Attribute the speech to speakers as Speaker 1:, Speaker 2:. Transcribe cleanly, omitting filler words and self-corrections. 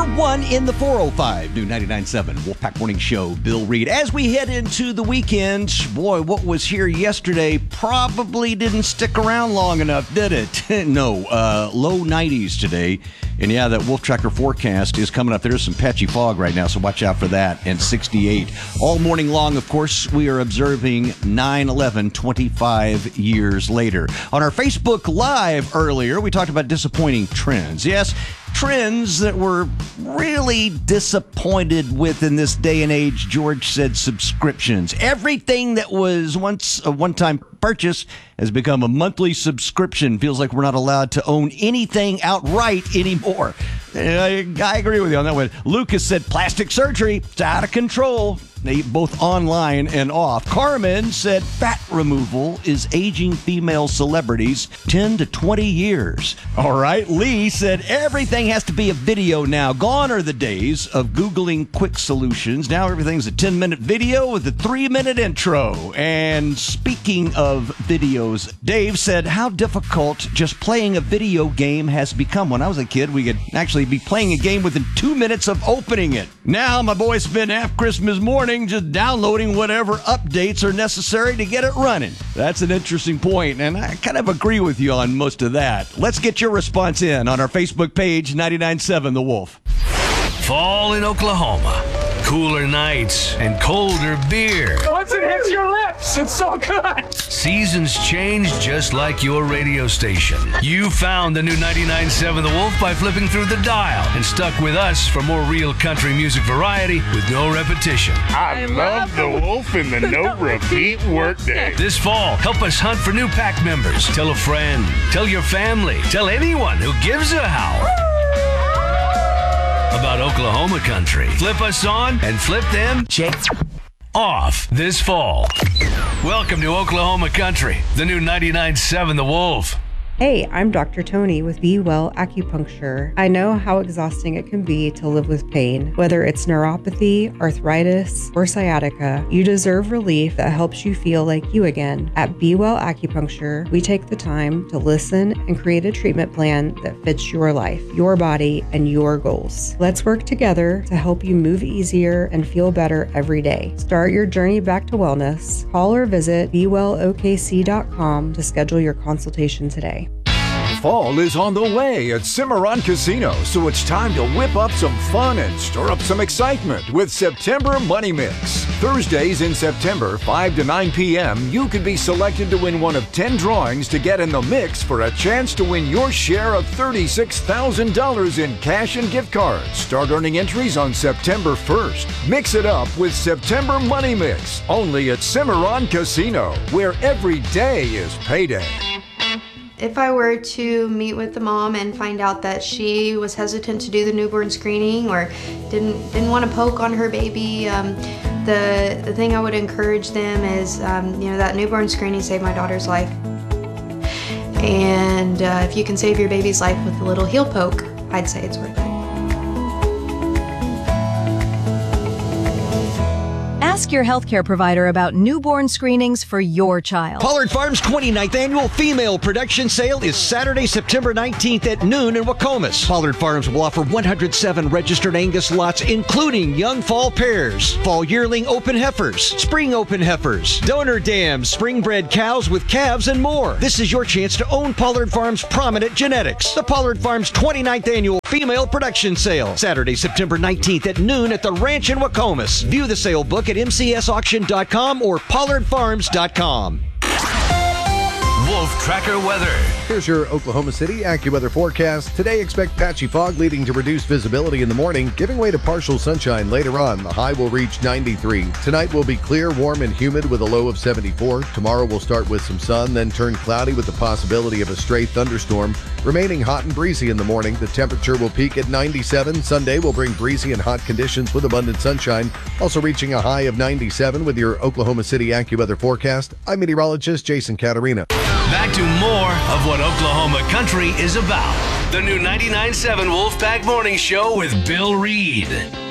Speaker 1: 1 in the 405. New 99.7 Wolfpack Morning Show. Bill Reed. As we head into the weekend, boy, what was here yesterday probably didn't stick around long enough, did it? No, low 90s today. And yeah, that Wolf Tracker forecast is coming up. There's some patchy fog right now, so watch out for that. And 68. All morning long, of course, we are observing 9/11 25 years later. On our Facebook Live earlier, we talked about disappointing trends. Yes, trends that we're really disappointed with in this day and age. George said subscriptions. Everything that was once a one-time purchase has become a monthly subscription. Feels like we're not allowed to own anything outright anymore. I agree with you on that one. Lucas said plastic surgery. It's out of control. Both online and off. Carmen said fat removal is aging female celebrities 10 to 20 years. All right. Lee said everything has to be a video now. Gone are the days of Googling quick solutions. Now everything's a 10-minute video with a 3-minute intro. And speaking of videos, Dave said how difficult just playing a video game has become. When I was a kid, we could actually be playing a game within 2 minutes of opening it. Now my boy spent half Christmas morning just downloading whatever updates are necessary to get it running. That's an interesting point, and I kind of agree with you on most of that. Let's get your response in on our Facebook page, 99.7 The Wolf.
Speaker 2: Fall in Oklahoma. Cooler nights and colder beer.
Speaker 3: Once it hits your lips, it's so good.
Speaker 2: Seasons change just like your radio station. You found the new 99.7 The Wolf by flipping through the dial and stuck with us for more real country music variety with no repetition.
Speaker 4: I love The Wolf in the no repeat workday.
Speaker 2: This fall, help us hunt for new pack members. Tell a friend. Tell your family. Tell anyone who gives a howl about Oklahoma country. Flip us on and flip them off this fall. Welcome to Oklahoma country, the new 99.7 The Wolf.
Speaker 5: Hey, I'm Dr. Tony with Be Well Acupuncture. I know how exhausting it can be to live with pain. Whether it's neuropathy, arthritis, or sciatica, you deserve relief that helps you feel like you again. At Be Well Acupuncture, we take the time to listen and create a treatment plan that fits your life, your body, and your goals. Let's work together to help you move easier and feel better every day. Start your journey back to wellness. Call or visit BeWellOKC.com to schedule your consultation today.
Speaker 6: Fall is on the way at Cimarron Casino, so it's time to whip up some fun and stir up some excitement with September Money Mix. Thursdays in September, 5 to 9 p.m., you could be selected to win one of 10 drawings to get in the mix for a chance to win your share of $36,000 in cash and gift cards. Start earning entries on September 1st. Mix it up with September Money Mix, only at Cimarron Casino, where every day is payday.
Speaker 7: If I were to meet with the mom and find out that she was hesitant to do the newborn screening or didn't want to poke on her baby, the thing I would encourage them is, that newborn screening saved my daughter's life. And if you can save your baby's life with a little heel poke, I'd say it's worth it.
Speaker 8: Ask your healthcare provider about newborn screenings for your child.
Speaker 1: Pollard Farms' 29th annual female production sale is Saturday, September 19th at noon in Wacomas. Pollard Farms will offer 107 registered Angus lots, including young fall pairs, fall yearling open heifers, spring open heifers, donor dams, spring-bred cows with calves, and more. This is your chance to own Pollard Farms' prominent genetics. The Pollard Farms' 29th annual female production sale, Saturday, September 19th at noon at the Ranch in Wacomas. View the sale book at mcsauction.com or pollardfarms.com.
Speaker 2: Wolf Tracker weather.
Speaker 9: Here's your Oklahoma City AccuWeather forecast. Today, expect patchy fog leading to reduced visibility in the morning, giving way to partial sunshine later on. The high will reach 93. Tonight will be clear, warm, and humid with a low of 74. Tomorrow will start with some sun, then turn cloudy with the possibility of a stray thunderstorm. Remaining hot and breezy in the morning. The temperature will peak at 97. Sunday will bring breezy and hot conditions with abundant sunshine, also reaching a high of 97 with your Oklahoma City AccuWeather forecast. I'm meteorologist Jason Caterina.
Speaker 2: Back to more of what Oklahoma country is about. The new 99.7 Wolfpack Morning Show with Bill Reed.